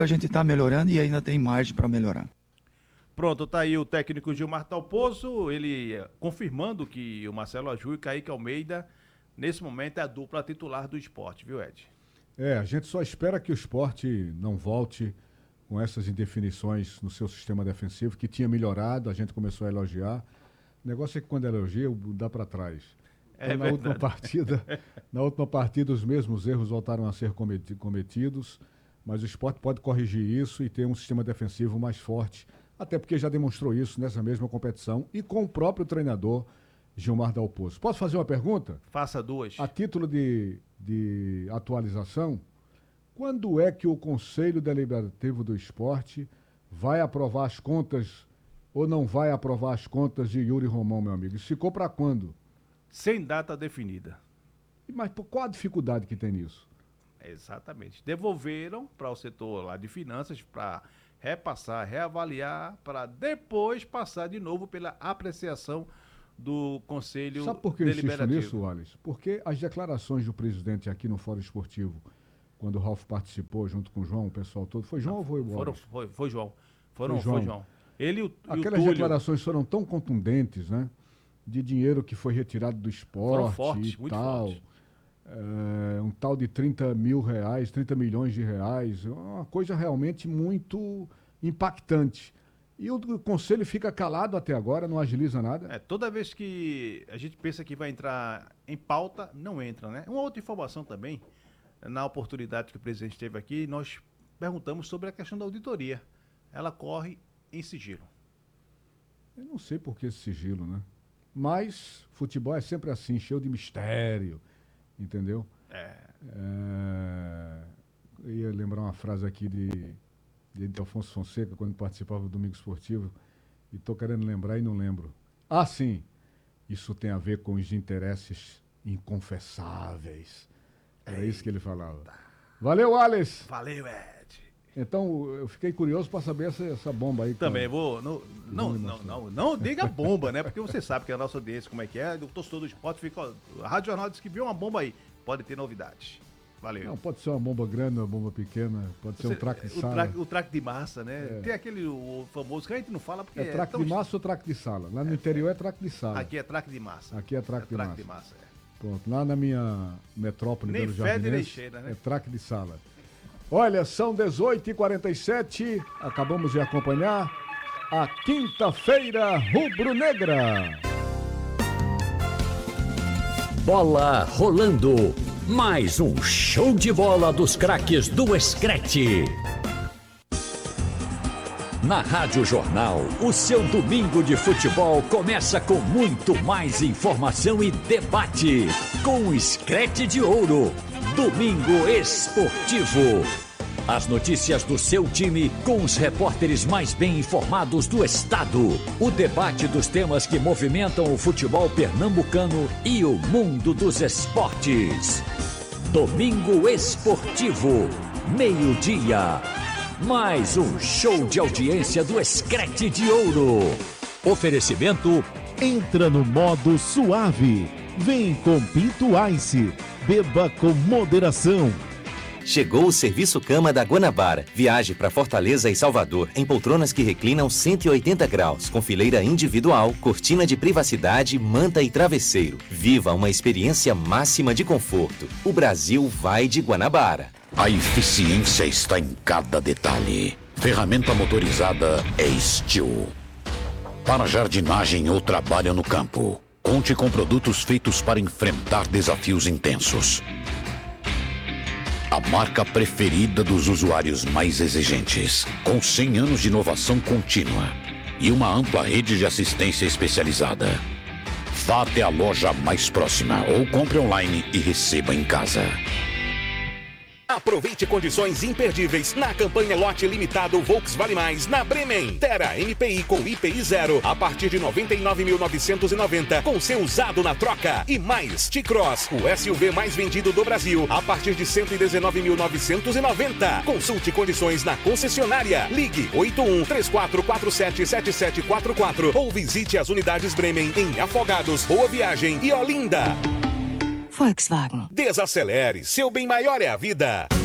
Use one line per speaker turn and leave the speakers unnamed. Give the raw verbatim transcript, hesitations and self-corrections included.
a gente está melhorando e ainda tem margem para melhorar.
Pronto, tá aí o técnico Gilmar Dalpozo, ele eh, confirmando que o Marcelo Aju e Kaique Almeida, nesse momento, é a dupla titular do Sport, viu, Ed?
É, a gente só espera que o Sport não volte com essas indefinições no seu sistema defensivo, que tinha melhorado, a gente começou a elogiar. O negócio é que quando elogia, dá para trás.
É
então, na última partida, na última partida, os mesmos erros voltaram a ser cometi- cometidos, mas o Sport pode corrigir isso e ter um sistema defensivo mais forte, até porque já demonstrou isso nessa mesma competição e com o próprio treinador Gilmar Dalpozo. Posso fazer uma pergunta?
Faça duas.
A título de, de atualização, quando é que o Conselho Deliberativo do Esporte vai aprovar as contas ou não vai aprovar as contas de Yuri Romão, meu amigo? Isso ficou para quando?
Sem data definida.
Mas por qual a dificuldade que tem nisso?
Exatamente. Devolveram para o setor lá de finanças para repassar, reavaliar, para depois passar de novo pela apreciação do Conselho Deliberativo.
Sabe por que eu insisto nisso, Wallace? Porque as declarações do presidente aqui no Fórum Esportivo, quando o Ralf participou junto com o João, o pessoal todo, foi João ou foi o Wallace?
Foram, foi, foi João. Foram,
foi João.
Foi João. Ele e o,
Aquelas
e o
declarações foram tão contundentes, né? De dinheiro que foi retirado do esporte
fortes,
e
muito
tal.
fortes.
É, um tal de trinta mil reais, trinta milhões de reais. Uma coisa realmente muito impactante. E o, o conselho fica calado até agora, não agiliza nada.
É, toda vez que a gente pensa que vai entrar em pauta, não entra, né? Uma outra informação também, na oportunidade que o presidente esteve aqui, nós perguntamos sobre a questão da auditoria. Ela corre em sigilo.
Eu não sei por que esse sigilo, né? Mas futebol é sempre assim, cheio de mistério, entendeu?
É.
É... Eu ia lembrar uma frase aqui de, de Alfonso Fonseca, quando participava do Domingo Esportivo, e estou querendo lembrar e não lembro. Ah, sim, isso tem a ver com os interesses inconfessáveis. Era isso que ele falava. Valeu, Wallace!
Valeu, Ed!
Então, eu fiquei curioso para saber essa, essa bomba aí.
Também
cara.
vou. Não, não, não, não, não diga bomba, né? Porque você sabe que a nossa audiência, como é que é, o torcedor do esporte fica. Ó, a Rádio Jornal disse que viu uma bomba aí. Pode ter novidades. Valeu.
Não, pode ser uma bomba grande, uma bomba pequena, pode ser
Você,
um traque de
o
sala.
Traque, o traque de massa, né?
É.
Tem aquele o famoso que a gente não fala porque.
É traque
tão...
de massa ou traque de sala? Lá no é, interior é traque de sala.
Aqui é traque de massa.
Aqui é traque,
é
de,
traque
massa.
de massa. É.
Pronto, lá na minha metrópole
nem
Belo
fede, nem
Jardinense,
cheira, né?
é traque de sala. Olha, são dezoito e quarenta e sete, acabamos de acompanhar a quinta-feira rubro-negra.
Bola rolando, mais um show de bola dos craques do Screte. Na Rádio Jornal, o seu domingo de futebol começa com muito mais informação e debate. Com o Screte de Ouro, Domingo Esportivo. As notícias do seu time com os repórteres mais bem informados do estado. O debate dos temas que movimentam o futebol pernambucano e o mundo dos esportes. Domingo Esportivo, meio-dia. Mais um show de audiência do Screte de Ouro. Oferecimento:
entra no modo suave. Vem com Pinto Ice. Beba com moderação.
Chegou o Serviço Cama da Guanabara. Viaje para Fortaleza e Salvador em poltronas que reclinam cento e oitenta graus, com fileira individual, cortina de privacidade, manta e travesseiro. Viva uma experiência máxima de conforto. O Brasil vai de Guanabara.
A eficiência está em cada detalhe. Ferramenta motorizada é Steel. Para jardinagem ou trabalho no campo, conte com produtos feitos para enfrentar desafios intensos. A marca preferida dos usuários mais exigentes, com cem anos de inovação contínua e uma ampla rede de assistência especializada. Vá até a loja mais próxima ou compre online e receba em casa.
Aproveite condições imperdíveis na campanha Lote Limitado Volkswagen Mais na Bremen. Terra M P I com I P I zero a partir de noventa e nove mil novecentos e noventa com seu usado na troca. E mais T-Cross, o S U V mais vendido do Brasil a partir de cento e dezenove mil novecentos e noventa. Consulte condições na concessionária. Ligue oito um três quatro quatro sete sete sete quatro quatro ou visite as unidades Bremen em Afogados, Boa Viagem e Olinda.
Volkswagen.
Desacelere, seu bem maior é a vida.